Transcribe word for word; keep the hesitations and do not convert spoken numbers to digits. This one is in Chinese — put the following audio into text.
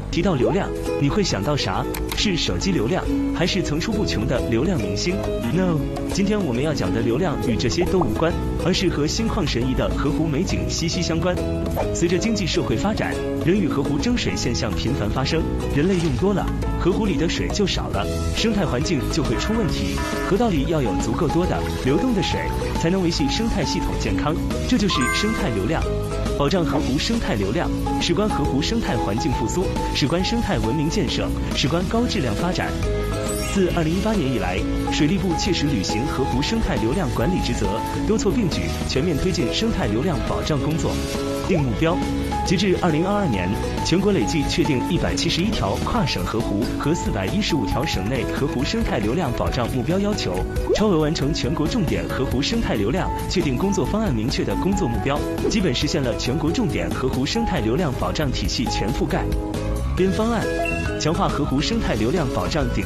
提到流量，你会想到啥？是手机流量，还是层出不穷的流量明星 ？No， 今天我们要讲的流量与这些都无关，而是和心旷神怡的河湖美景息息相关。随着经济社会发展，人与河湖争水现象频繁发生，人类用多了，河湖里的水就少了，生态环境就会出问题。河道里要有足够多的流动的水，才能维系生态系统健康，这就是生态流量。保障河湖生态流量，事关河湖生态环境复苏，事关生态文明建设，事关高质量发展。自二零一八年以来，水利部切实履行河湖生态流量管理职责，多措并举，全面推进生态流量保障工作。定目标，截至二零二二年，全国累计确定一百七十一条跨省河湖和四百一十五条省内河湖生态流量保障目标要求，超额完成全国重点河湖生态流量确定工作方案明确的工作目标，基本实现了全国重点河湖生态流量保障体系全覆盖。编方案，强化河湖生态流量保障顶